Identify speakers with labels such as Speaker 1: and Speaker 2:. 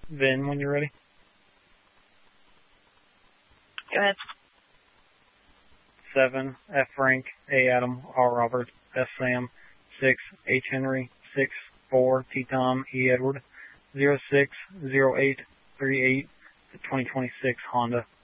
Speaker 1: VIN when you're ready.
Speaker 2: Go ahead.
Speaker 1: 7, F Frank, A Adam, R Robert, S Sam, 6, H Henry, 6, 4, T Tom, E Edward, 060838, 2026 Honda.